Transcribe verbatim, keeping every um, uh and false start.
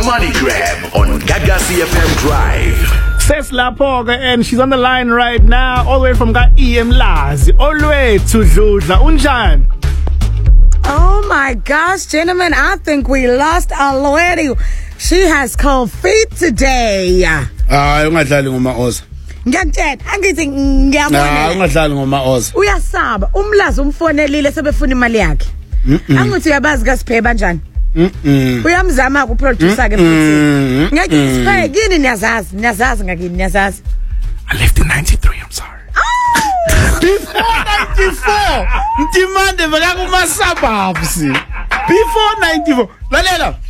Money Grab on Gagasi F M Drive. Says Lapoga, and she's on the line right now, all the way from Ga E M Lazi, all the way to Zudla. Unjan. Oh my gosh, gentlemen, I think we lost our lady. She has cold feet today. Ah, ungadlali ngoma oza. Ngiyakutshela, angithi ngiyabona. Ah, ungadlali ngoma oza. Uyasaba, umlazi umfonelile sebefuna imali yakhe. Angithi uyabazi kaSiphe kanjani? Mhm. Uyamzama ku producer ke futhi. Ngathi Siphe yini niyazazi, niyazazi ngakini niyazazi. I left in ninety-three, I'm sorry. Before ninety-four, Mtimande baka kuma suburbs. Before ninety-four. Lalela.